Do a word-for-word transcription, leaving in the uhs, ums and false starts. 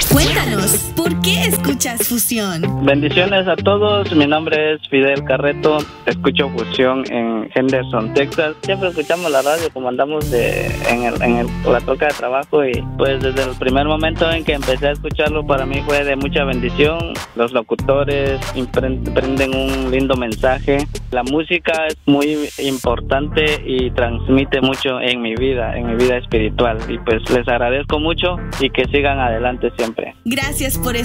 Cuéntanos, ¿por qué escuchas Fusión? Bendiciones a todos, mi nombre es Fidel Carreto, escucho Fusión en Henderson, Texas. Siempre escuchamos la radio como andamos de, en, el, en el, la toca de trabajo y pues desde el primer momento en que empecé a escucharlo para mí fue de mucha bendición. Los locutores prenden un lindo mensaje. La música es muy importante y transmite mucho en mi vida, en mi vida espiritual y pues les agradezco mucho y que sigan adelante siempre. Gracias por